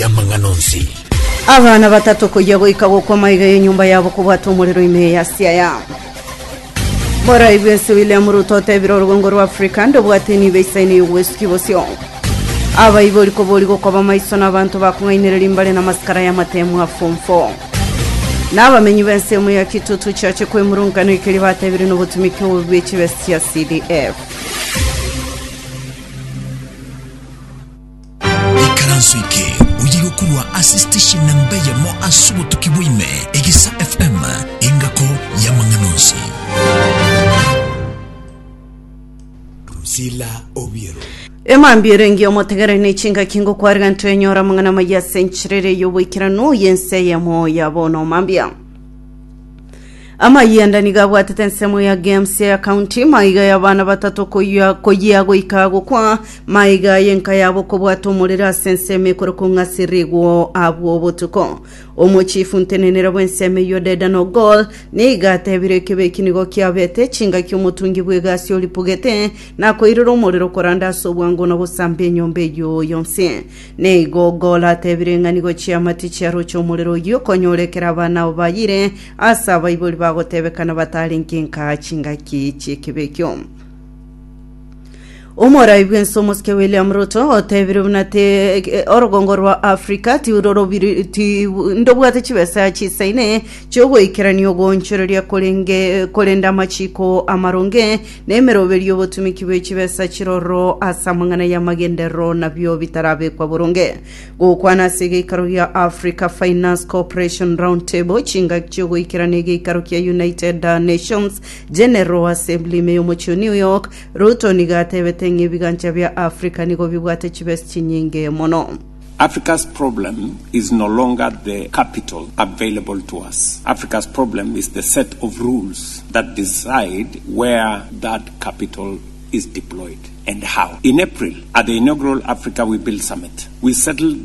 ya Manganonzi. Abana batatu kujya goikago kwa maiga y'nyumba yabo kubata umuriro ime ya Siaya. Bora ibese William Ruto tebiro rugongo rwa Afrika ndo bwateni beisaini West Kibosio. Aba iboli ko kwa maiso n'abantu bakungainirira imbale na maskara ya matemu afumfo. N'abamenyi bense mu ya kitutu cyace kwe murungano ikiri batebiri n'ubutumiki w'ubwici besi ya CDF. Ikaransuike uyirukurwa assistation nambaye mo asubu tukibwime Egisa FM ingako ya Manganonzi. Sila Obiero Emambirengi omotegere n'ichinga kingo kwa rigantu enyora mangana maya senchirere yobwikirano yense yamo yabono mambia. Ama yenda nigabwa tetensemo ya games ya county maiga y'abana batatu koyiya goikago kwa maiga yenka yabo kubwato mulira senseme korokunga sirigwo abo botuko omochifu ntenenera bwenseme yodeda no goal niga tebireke kinigo kyabete chinga cy'umutungi bwegasi olipugete nako iriro muliro koranda sobwango no busambe nyombe yo yonse nego gola tebirenga nigo cyamati cyaro cyo muliro yo konyorekera abana obayire asaba iboli gotebekana batalinkinka chinga kibekyo Umora ibwenso moske William Ruto otebire bunate orogongo rwa Afrika ti urorobiri ti ndobwate chibesa chisaine cyogo ikiranyo gonchorya kolenda machiko amaronge nemeroberi yobotumiki bwechibesa chiroro asamangana ya magendero nabyo bitarabe kwa buronge gukwana sege ikaro ya Africa Finance Corporation Round Table chinga cyogo ikiranege ikaro ya United Nations General Assembly meyo mocho New York Ruto nigate bigancha bya Africa niko bibwate chibes chinyinge mono. Africa's problem is no longer the capital available to us. Africa's problem is the set of rules that decide where that capital is deployed and how. In April, at the inaugural Africa We Build Summit, we settled